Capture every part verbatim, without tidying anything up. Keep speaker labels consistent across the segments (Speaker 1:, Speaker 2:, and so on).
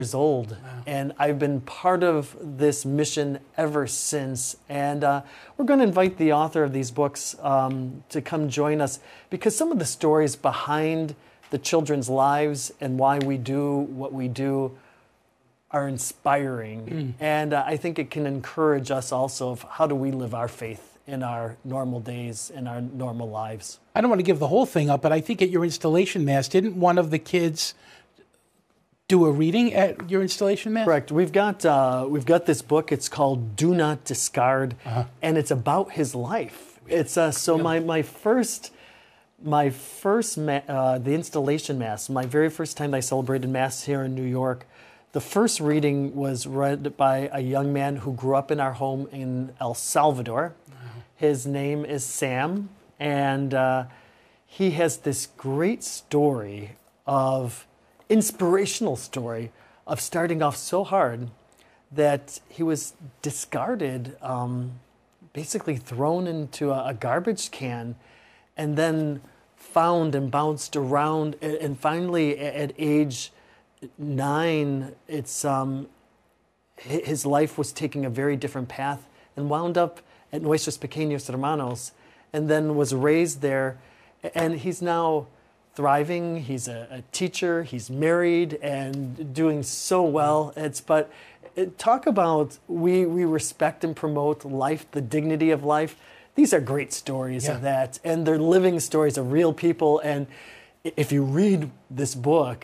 Speaker 1: years old, wow. and I've been part of this mission ever since. And uh, we're going to invite the author of these books um, to come join us, because some of the stories behind the children's lives and why we do what we do are inspiring. Mm. And uh, I think it can encourage us also of how do we live our faith in our normal days, in our normal lives.
Speaker 2: I don't want to give the whole thing up, but I think at your installation mass, didn't one of the kids do a reading at your installation mass?
Speaker 1: Correct. We've got uh, we've got this book. It's called Do Not Discard, uh-huh. and it's about his life. It's uh, so really? my my first my first ma- uh, the installation mass. My very first time I celebrated mass here in New York. The first reading was read by a young man who grew up in our home in El Salvador. Uh-huh. His name is Sam, and uh, he has this great story of. inspirational story of starting off so hard that he was discarded, um, basically thrown into a, a garbage can, and then found and bounced around. And, and finally, at, at age nine, it's um, his life was taking a very different path, and wound up at Nuestros Pequeños Hermanos, and then was raised there, and he's now thriving. He's a, a teacher. He's married and doing so well. It's but it, talk about we we respect and promote life, the dignity of life. These are great stories yeah. of that, and they're living stories of real people. And if you read this book,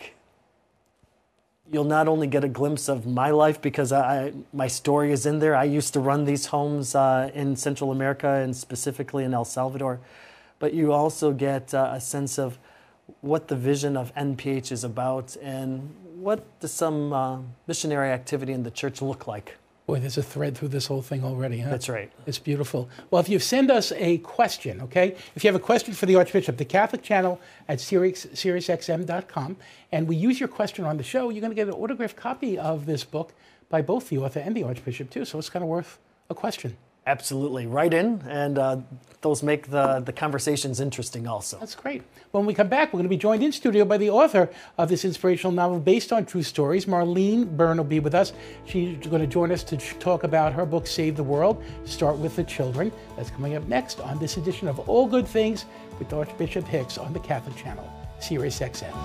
Speaker 1: you'll not only get a glimpse of my life, because I my story is in there. I used to run these homes uh, in Central America and specifically in El Salvador, but you also get uh, a sense of what the vision of N P H is about, and what does some uh, missionary activity in the church look like.
Speaker 2: Boy, there's a thread through this whole thing already, huh?
Speaker 1: That's right.
Speaker 2: It's beautiful. Well, if you send us a question, okay? If you have a question for the Archbishop, the Catholic channel at Sirius, Sirius X M dot com, and we use your question on the show, you're going to get an autographed copy of this book by both the author and the Archbishop, too, so it's kind of worth a question.
Speaker 1: Absolutely. Write in, and uh, those make the, the conversations interesting also.
Speaker 2: That's great. When we come back, we're going to be joined in studio by the author of this inspirational novel based on true stories. Marlene Byrne will be with us. She's going to join us to talk about her book, Save the World, Start with the Children. That's coming up next on this edition of All Good Things with Archbishop Hicks on the Catholic Channel, Sirius X M.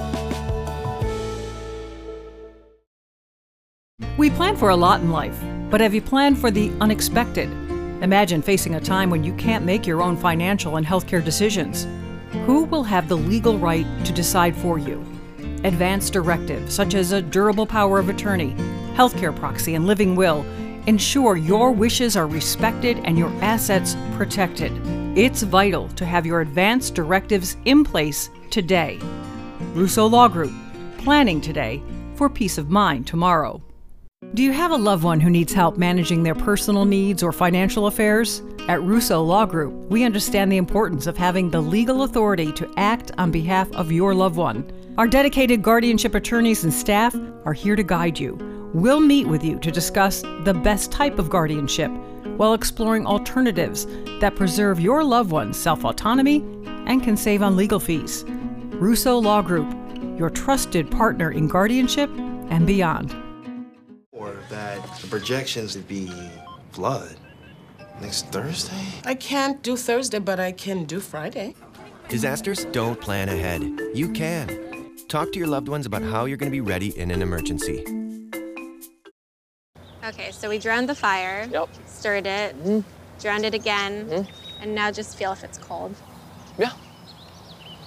Speaker 3: We plan for a lot in life, but have you planned for the unexpected? Imagine facing a time when you can't make your own financial and healthcare decisions. Who will have the legal right to decide for you? Advanced directives, such as a durable power of attorney, healthcare proxy, and living will, ensure your wishes are respected and your assets protected. It's vital to have your advanced directives in place today. Russo Law Group, planning today for peace of mind tomorrow. Do you have a loved one who needs help managing their personal needs or financial affairs? At Russo Law Group, we understand the importance of having the legal authority to act on behalf of your loved one. Our dedicated guardianship attorneys and staff are here to guide you. We'll meet with you to discuss the best type of guardianship while exploring alternatives that preserve your loved one's self-autonomy and can save on legal fees. Russo Law Group, your trusted partner in guardianship and beyond.
Speaker 4: That the projections would be flood next Thursday?
Speaker 5: I can't do Thursday, but I can do Friday.
Speaker 6: Disasters don't plan ahead. You can. Talk to your loved ones about how you're going to be ready in an emergency.
Speaker 7: Okay, so we drowned the fire,
Speaker 8: yep.
Speaker 7: stirred it, mm-hmm. drowned it again, mm-hmm. and now just feel if it's cold.
Speaker 8: Yeah.